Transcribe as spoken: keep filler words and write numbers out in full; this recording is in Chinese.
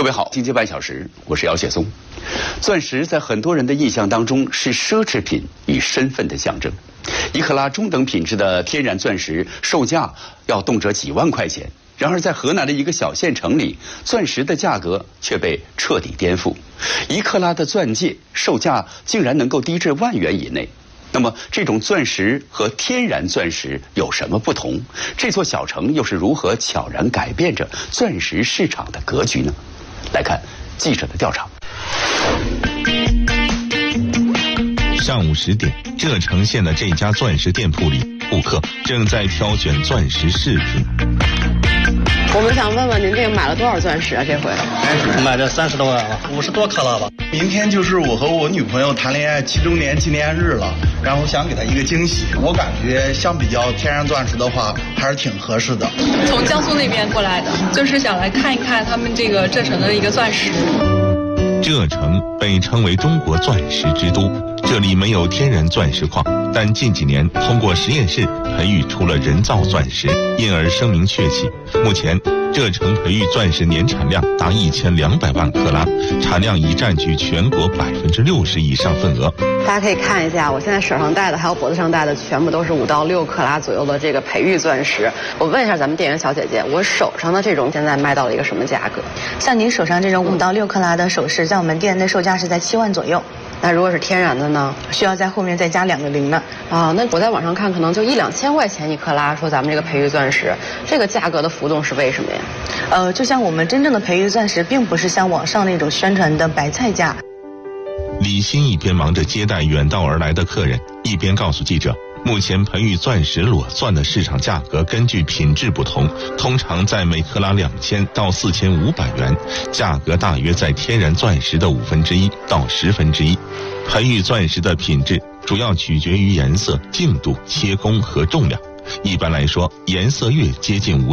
各位好，经济半小时，我是姚雪松。钻石在很多人的印象当中是奢侈品与身份的象征。一克拉中等品质的天然钻石售价要动辄几万块钱，然而在河南的一个小县城里，钻石的价格却被彻底颠覆。一克拉的钻戒售价竟然能够低至万元以内。那么，这种钻石和天然钻石有什么不同？这座小城又是如何悄然改变着钻石市场的格局呢？来看记者的调查。 上午十点，这城县的这家钻石店铺里，顾客正在挑选钻石饰品。 我们想问问您，这个买了多少钻石啊？这回买了三十多万啊，五十多克拉吧。 明天就是我和我女朋友谈恋爱七周年纪念日了，然后想给她一个惊喜。我感觉相比较天然钻石的话，还是挺合适的。 从江苏那边过来的，就是想来看一看他们这个浙城的一个钻石。 浙城被称为中国钻石之都，这里没有天然钻石矿，但近几年通过实验室培育出了人造钻石，因而声名鹊起。目前浙城培育钻石年产量达一千两百万克拉，产量已占据全国百分之六十以上份额。 大家可以看一下，我现在手上戴的还有脖子上戴的，全部都是五到六克拉左右的这个培育钻石。我问一下咱们店员小姐姐，我手上的这种现在卖到了一个什么价格？ 像您手上这种五到六克拉的首饰，在我们店内售价是在七万左右。 那如果是天然的呢？ 需要在后面再加两个零呢。 啊，那我在网上看，可能就一两千块钱一克拉。说咱们这个培育钻石，这个价格的浮动是为什么呀？ 呃，就像我们真正的培育钻石，并不是像网上那种宣传的白菜价。 李欣一边忙着接待远道而来的客人，一边告诉记者，目前培育钻石裸钻的市场价格根据品质不同，通常在每克拉两千到四千五百元，价格大约在天然钻石的五分之一到十分之一。培育钻石的品质主要取决于颜色、净度、切工和重量。一般来说，颜色越接近无